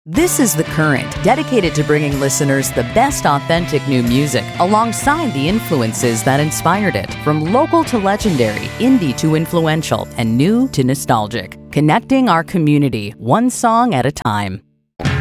This is The Current, dedicated to bringing listeners the best authentic new music alongside the influences that inspired it. From local to legendary, indie to influential, and new to nostalgic. Connecting our community, one song at a time.